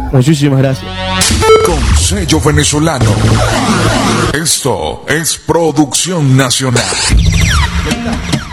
Muchísimas gracias. Con sello venezolano. Esto es Producción Nacional.